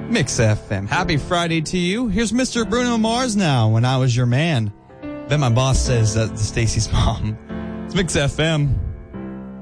Mix FM. Happy Friday to you. Here's Mr. Bruno Mars now, When I Was Your Man. Then my boss says that to Stacy's mom. It's Mix FM.